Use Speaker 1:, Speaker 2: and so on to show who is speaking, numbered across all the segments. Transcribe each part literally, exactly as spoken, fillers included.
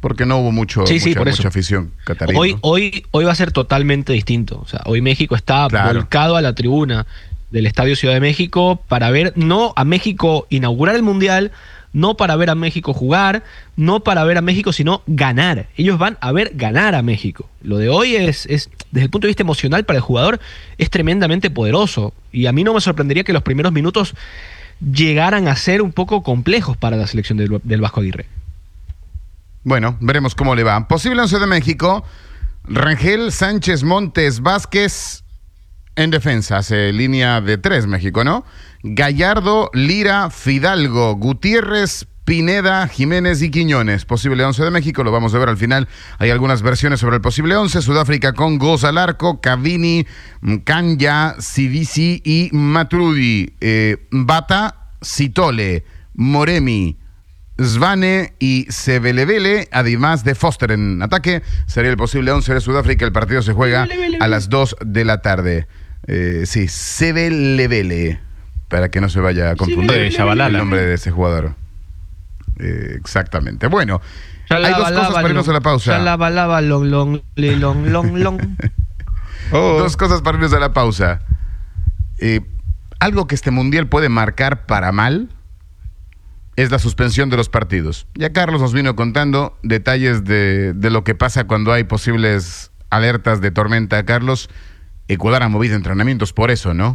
Speaker 1: Porque no hubo mucho,
Speaker 2: sí,
Speaker 1: mucha,
Speaker 2: sí, por eso.
Speaker 1: mucha afición catarí.
Speaker 2: Hoy,
Speaker 1: ¿no?
Speaker 2: hoy, hoy va a ser totalmente distinto. O sea, hoy México está
Speaker 1: Claro.
Speaker 2: volcado a la tribuna del Estadio Ciudad de México para ver, no a México inaugurar el Mundial, no para ver a México jugar, no para ver a México, sino ganar. Ellos van a ver ganar a México. Lo de hoy es, es, desde el punto de vista emocional para el jugador, es tremendamente poderoso. Y a mí no me sorprendería que los primeros minutos llegaran a ser un poco complejos para la selección del, del Vasco Aguirre.
Speaker 1: Bueno, veremos cómo le va. Posible once de México. Rangel, Sánchez, Montes, Vázquez en defensa. Hace línea de tres México, ¿no? Gallardo, Lira, Fidalgo, Gutiérrez, Pineda, Jiménez y Quiñones. Posible once de México, lo vamos a ver al final. Hay algunas versiones sobre el posible once. Sudáfrica con Goz al arco, Cavini, Kanya, Sidisi y Matrudi. Eh, Bata, Sitole, Moremi, Svane y Sebelebele, además de Foster en ataque. Sería el posible once de Sudáfrica. El partido se juega a las dos de la tarde. Eh, sí, Sebelebele, para que no se vaya a confundir
Speaker 3: de Shabalala.
Speaker 1: el nombre de ese jugador. Eh, exactamente. Bueno,
Speaker 2: Shalaba,
Speaker 1: hay dos cosas
Speaker 2: lava,
Speaker 1: para irnos a la pausa.
Speaker 2: Shalaba, lava, long, long, li, long, long, long.
Speaker 3: Oh.
Speaker 1: Dos cosas para irnos a la pausa. Eh, algo que este mundial puede marcar para mal es la suspensión de los partidos. Ya Carlos nos vino contando detalles de, de lo que pasa cuando hay posibles alertas de tormenta. Carlos, Ecuador ha movido entrenamientos por eso, ¿no?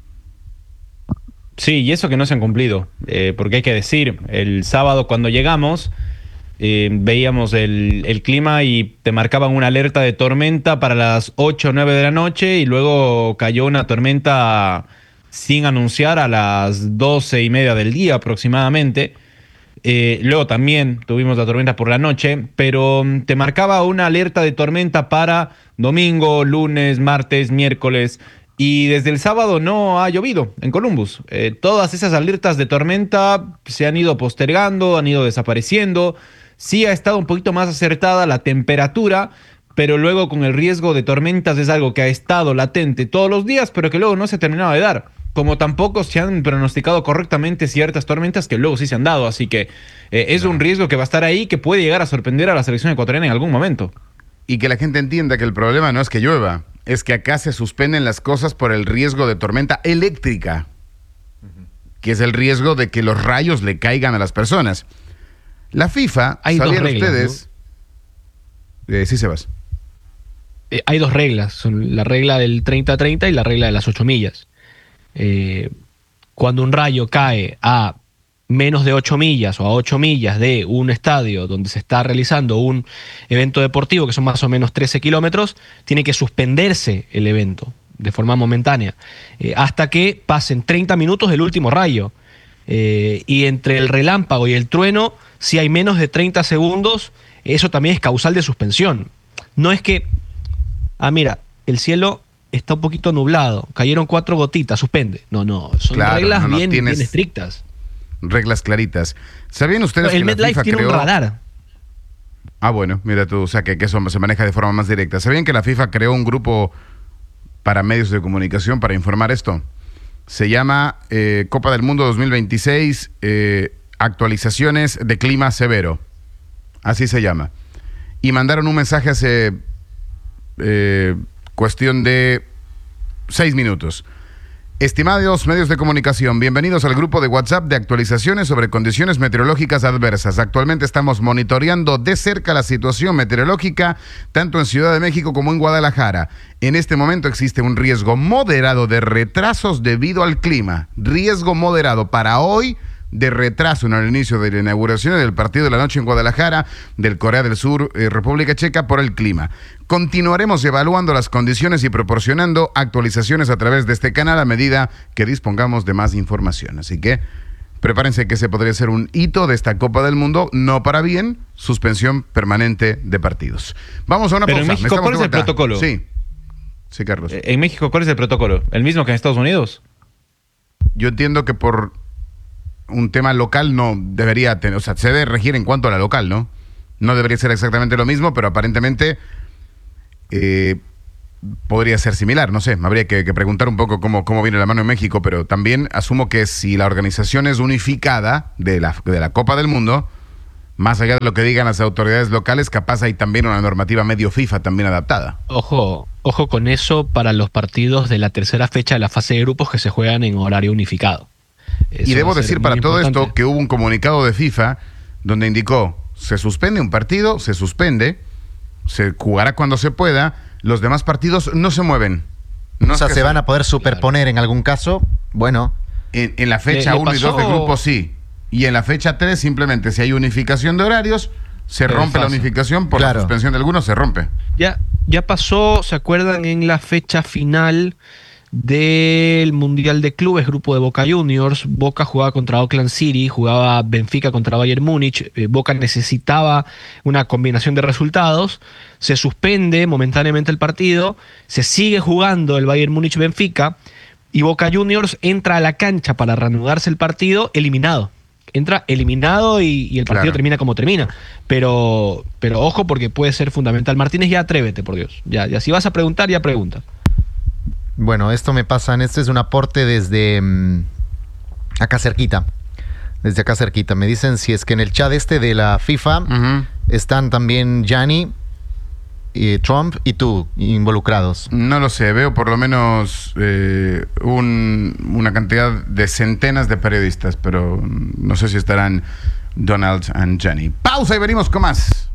Speaker 3: Sí, y eso que no se han cumplido, eh, porque hay que decir, el sábado cuando llegamos, eh, veíamos el, el clima y te marcaban una alerta de tormenta para las ocho o nueve de la noche y luego cayó una tormenta sin anunciar a las doce y media del día aproximadamente. Eh, luego también tuvimos la tormenta por la noche, pero te marcaba una alerta de tormenta para domingo, lunes, martes, miércoles. Y desde el sábado no ha llovido en Columbus. Eh, todas esas alertas de tormenta se han ido postergando, han ido desapareciendo. Sí ha estado un poquito más acertada la temperatura, pero luego con el riesgo de tormentas es algo que ha estado latente todos los días, pero que luego no se ha terminado de dar. Como tampoco se han pronosticado correctamente ciertas tormentas que luego sí se han dado. Así que eh, es un riesgo que va a estar ahí, que puede llegar a sorprender a la selección ecuatoriana en algún momento.
Speaker 1: Y que la gente entienda que el problema no es que llueva, es que acá se suspenden las cosas por el riesgo de tormenta eléctrica, uh-huh. que es el riesgo de que los rayos le caigan a las personas. La FIFA,
Speaker 2: hay
Speaker 1: ¿sabían
Speaker 2: dos reglas,
Speaker 1: ustedes? ¿no? Eh, sí, Sebas.
Speaker 2: Eh, hay dos reglas, son la regla del treinta treinta y la regla de las ocho millas. Eh, cuando un rayo cae a menos de ocho millas o a ocho millas de un estadio donde se está realizando un evento deportivo, que son más o menos trece kilómetros, tiene que suspenderse el evento de forma momentánea, eh, hasta que pasen treinta minutos del último rayo. Eh, y entre el relámpago y el trueno, si hay menos de treinta segundos, eso también es causal de suspensión. No es que, ah, mira, el cielo está un poquito nublado, cayeron cuatro gotitas, suspende. No, no, son
Speaker 1: Claro,
Speaker 2: reglas
Speaker 1: no, no
Speaker 2: bien,
Speaker 1: tienes-
Speaker 2: bien estrictas.
Speaker 1: Reglas claritas. ¿Sabían ustedes
Speaker 2: El
Speaker 1: que la
Speaker 2: MetLife
Speaker 1: FIFA
Speaker 2: tiene
Speaker 1: creó...
Speaker 2: un radar.
Speaker 1: Ah, bueno, mira tú, o sea, que, que eso se maneja de forma más directa. ¿Sabían que la FIFA creó un grupo para medios de comunicación para informar esto? Se llama eh, Copa del Mundo dos mil veintiséis, eh, actualizaciones de clima severo. Así se llama. Y mandaron un mensaje hace eh, cuestión de seis minutos. Estimados medios de comunicación, bienvenidos al grupo de WhatsApp de actualizaciones sobre condiciones meteorológicas adversas. Actualmente estamos monitoreando de cerca la situación meteorológica tanto en Ciudad de México como en Guadalajara. En este momento existe un riesgo moderado de retrasos debido al clima. Riesgo moderado para hoy de retraso en el inicio de la inauguración del partido de la noche en Guadalajara del Corea del Sur, eh, República Checa, por el clima. Continuaremos evaluando las condiciones y proporcionando actualizaciones a través de este canal a medida que dispongamos de más información. Así que prepárense que ese podría ser un hito de esta Copa del Mundo, no para bien, suspensión permanente de partidos. Vamos a una
Speaker 3: Pero
Speaker 1: pausa.
Speaker 3: en México,
Speaker 1: Estamos
Speaker 3: ¿cuál
Speaker 1: de
Speaker 3: es el
Speaker 1: vuelta.
Speaker 3: protocolo?
Speaker 1: Sí, sí, Carlos.
Speaker 3: Eh, En México, ¿cuál es el protocolo? ¿El mismo que en Estados Unidos?
Speaker 1: Yo entiendo que por un tema local no debería tener, o sea, se debe regir en cuanto a la local, ¿no? No debería ser exactamente lo mismo, pero aparentemente eh, podría ser similar, no sé, habría que, que preguntar un poco cómo, cómo viene la mano en México, pero también asumo que si la organización es unificada de la, de la Copa del Mundo, más allá de lo que digan las autoridades locales, capaz hay también una normativa medio FIFA también adaptada.
Speaker 2: Ojo, ojo con eso para los partidos de la tercera fecha de la fase de grupos que se juegan en horario unificado. Eso
Speaker 1: y debo
Speaker 2: va a ser
Speaker 1: decir
Speaker 2: muy
Speaker 1: para todo
Speaker 2: importante.
Speaker 1: esto que hubo un comunicado de FIFA donde indicó, se suspende un partido, se suspende, se jugará cuando se pueda, los demás partidos no se mueven. No
Speaker 4: o sea,
Speaker 1: es que
Speaker 4: se van a poder superponer
Speaker 2: Claro.
Speaker 4: en algún caso. Bueno,
Speaker 1: En, en la fecha
Speaker 2: Le- le
Speaker 1: uno y dos del
Speaker 2: pasó-
Speaker 1: grupo sí. Y en la fecha tres simplemente si hay unificación de horarios, se
Speaker 2: Pero
Speaker 1: rompe la
Speaker 2: fácil.
Speaker 1: unificación por
Speaker 4: Claro.
Speaker 1: la suspensión de algunos, se rompe.
Speaker 2: Ya, ya pasó, ¿se acuerdan en la fecha final del Mundial de Clubes, grupo de Boca Juniors? Boca jugaba contra Auckland City, jugaba Benfica contra Bayern Múnich. eh, Boca necesitaba una combinación de resultados. Se suspende momentáneamente el partido, se sigue jugando el Bayern Múnich-Benfica y Boca Juniors entra a la cancha para reanudarse el partido eliminado. Entra eliminado y, y el partido
Speaker 1: Claro.
Speaker 2: termina como termina. Pero, pero ojo porque puede ser fundamental. Martínez, ya atrévete, por Dios. Ya, ya si vas a preguntar, ya pregunta.
Speaker 4: bueno, esto me pasa. Este es un aporte desde mm, acá cerquita. Desde acá cerquita. Me dicen si es que en el chat este de la FIFA
Speaker 1: Ujú.
Speaker 4: están también Gianni, eh, Trump y tú involucrados.
Speaker 1: No lo sé, veo por lo menos eh, un- una cantidad de centenas de periodistas, pero no sé si estarán Donald y Jenny. Pausa y venimos con más.